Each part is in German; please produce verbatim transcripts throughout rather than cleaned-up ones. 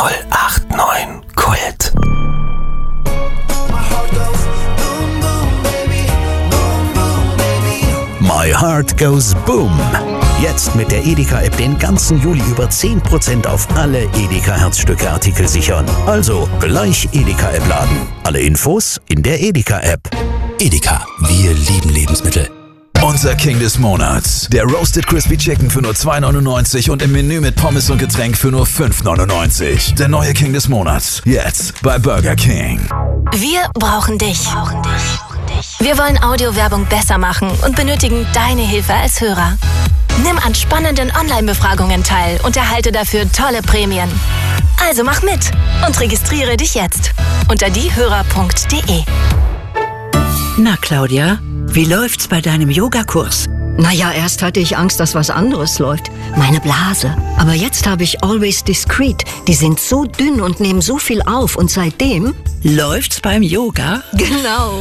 null acht neun Kult. My Heart Goes Boom. Jetzt mit der Edeka-App den ganzen Juli über zehn Prozent auf alle Edeka-Herzstücke-Artikel sichern. Also gleich Edeka-App laden. Alle Infos in der Edeka-App. Edeka, wir lieben Lebensmittel. Unser King des Monats. Der Roasted Crispy Chicken für nur zwei neunundneunzig und im Menü mit Pommes und Getränk für nur fünf neunundneunzig. Der neue King des Monats. Jetzt bei Burger King. Wir brauchen dich. Wir wollen Audiowerbung besser machen und benötigen deine Hilfe als Hörer. Nimm an spannenden Online-Befragungen teil und erhalte dafür tolle Prämien. Also mach mit und registriere dich jetzt unter diehörer punkt de. Na, Claudia, wie läuft's bei deinem Yogakurs? Naja, erst hatte ich Angst, dass was anderes läuft. Meine Blase. Aber jetzt habe ich Always Discreet. Die sind so dünn und nehmen so viel auf. Und seitdem... Läuft's beim Yoga? Genau.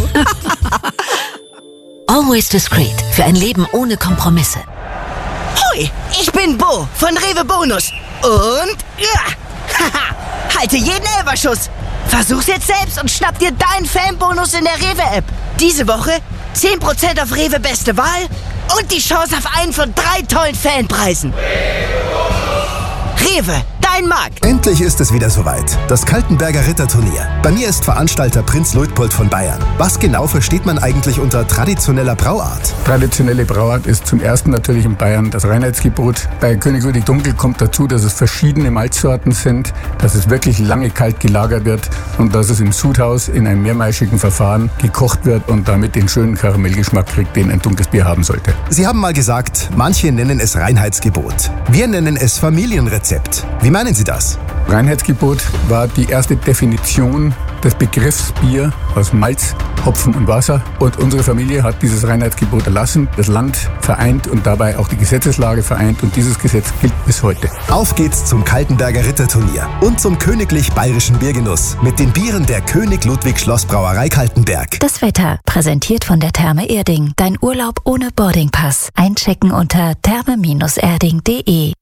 Always Discreet. Für ein Leben ohne Kompromisse. Hoi, ich bin Bo von Rewe Bonus. Und... Ja, haha, halte jeden Elberschuss. Versuch's jetzt selbst und schnapp dir deinen Fanbonus in der Rewe-App. Diese Woche zehn Prozent auf Rewe Beste Wahl und die Chance auf einen von drei tollen Fanpreisen. Rewe, dein Markt. Endlich ist es wieder soweit. Das Kaltenberger Ritterturnier. Bei mir ist Veranstalter Prinz Luitpold von Bayern. Was genau versteht man eigentlich unter traditioneller Brauart? Traditionelle Brauart ist zum ersten natürlich in Bayern das Reinheitsgebot. Bei König Ludwig Dunkel kommt dazu, dass es verschiedene Malzsorten sind, dass es wirklich lange kalt gelagert wird und dass es im Sudhaus in einem mehrmaischigen Verfahren gekocht wird und damit den schönen Karamellgeschmack kriegt, den ein dunkles Bier haben sollte. Sie haben mal gesagt, manche nennen es Reinheitsgebot. Wir nennen es Familienrezept. Wie meinen Sie das? Reinheitsgebot war die erste Definition des Begriffs Bier aus Malz, Hopfen und Wasser. Und unsere Familie hat dieses Reinheitsgebot erlassen, das Land vereint und dabei auch die Gesetzeslage vereint. Und dieses Gesetz gilt bis heute. Auf geht's zum Kaltenberger Ritterturnier und zum königlich bayerischen Biergenuss mit den Bieren der König Ludwig Schlossbrauerei Kaltenberg. Das Wetter, präsentiert von der Therme Erding. Dein Urlaub ohne Boardingpass. Einchecken unter therme erding punkt de.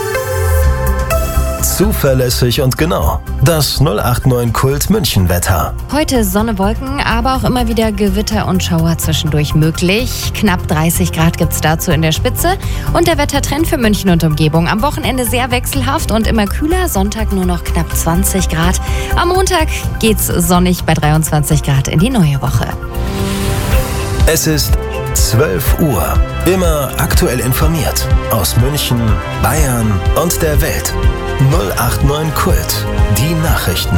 Zuverlässig und genau. Das null acht neun Kult München Wetter. Heute Sonne, Wolken, aber auch immer wieder Gewitter und Schauer zwischendurch möglich. Knapp dreißig Grad gibt's dazu in der Spitze. Und der Wettertrend für München und Umgebung. Am Wochenende sehr wechselhaft und immer kühler. Sonntag nur noch knapp zwanzig Grad. Am Montag geht's sonnig bei dreiundzwanzig Grad in die neue Woche. Es ist zwölf Uhr. Immer aktuell informiert. Aus München, Bayern und der Welt. null acht neun Kult. Die Nachrichten.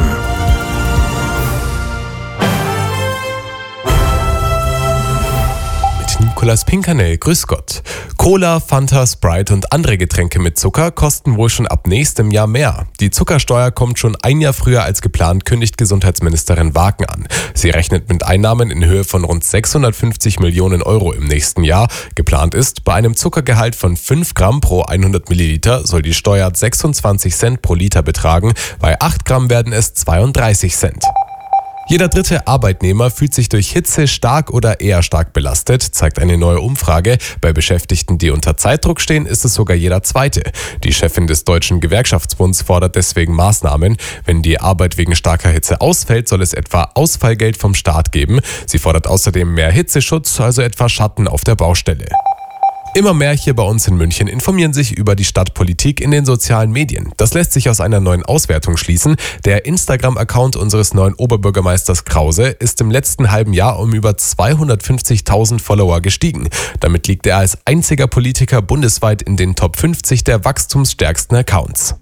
Mit Nicolas Pinkernell, grüß Gott. Cola, Fanta, Sprite und andere Getränke mit Zucker kosten wohl schon ab nächstem Jahr mehr. Die Zuckersteuer kommt schon ein Jahr früher als geplant, kündigt Gesundheitsministerin Wagen an. Sie rechnet mit Einnahmen in Höhe von rund sechshundertfünfzig Millionen Euro im nächsten Jahr. Geplant ist, bei einem Zuckergehalt von fünf Gramm pro hundert Milliliter soll die Steuer sechsundzwanzig Cent pro Liter betragen. Bei acht Gramm werden es zweiunddreißig Cent. Jeder dritte Arbeitnehmer fühlt sich durch Hitze stark oder eher stark belastet, zeigt eine neue Umfrage. Bei Beschäftigten, die unter Zeitdruck stehen, ist es sogar jeder zweite. Die Chefin des Deutschen Gewerkschaftsbunds fordert deswegen Maßnahmen. Wenn die Arbeit wegen starker Hitze ausfällt, soll es etwa Ausfallgeld vom Staat geben. Sie fordert außerdem mehr Hitzeschutz, also etwa Schatten auf der Baustelle. Immer mehr hier bei uns in München informieren sich über die Stadtpolitik in den sozialen Medien. Das lässt sich aus einer neuen Auswertung schließen. Der Instagram-Account unseres neuen Oberbürgermeisters Krause ist im letzten halben Jahr um über zweihundertfünfzigtausend Follower gestiegen. Damit liegt er als einziger Politiker bundesweit in den Top fünfzig der wachstumsstärksten Accounts.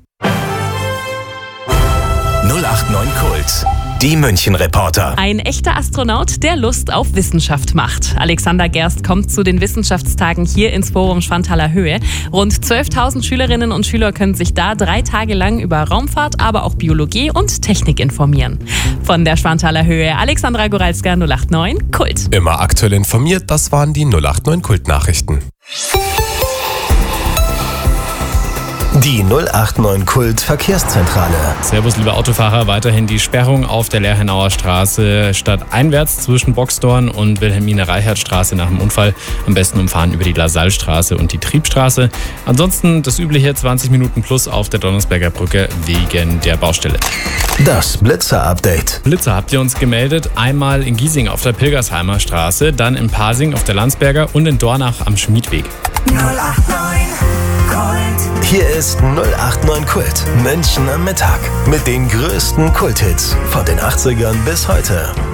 null acht neun Kult. Die München-Reporter. Ein echter Astronaut, der Lust auf Wissenschaft macht. Alexander Gerst kommt zu den Wissenschaftstagen hier ins Forum Schwanthaler Höhe. Rund zwölftausend Schülerinnen und Schüler können sich da drei Tage lang über Raumfahrt, aber auch Biologie und Technik informieren. Von der Schwanthaler Höhe, Alexandra Goralska, null acht neun Kult. Immer aktuell informiert, das waren die null acht neun Kult-Nachrichten. Die null acht neun Kult Verkehrszentrale. Servus, liebe Autofahrer. Weiterhin die Sperrung auf der Lerchenauer Straße stadteinwärts zwischen Boxdorn und Wilhelmine-Reichert-Straße nach dem Unfall. Am besten umfahren über die Lasallstraße und die Triebstraße. Ansonsten das übliche zwanzig Minuten plus auf der Donnersberger Brücke wegen der Baustelle. Das Blitzer-Update. Blitzer habt ihr uns gemeldet. Einmal in Giesing auf der Pilgersheimer Straße, dann in Pasing auf der Landsberger und in Dornach am Schmiedweg. null acht neun Kult. Hier ist null acht neun Kult. München am Mittag. Mit den größten Kulthits von den achtzigern bis heute.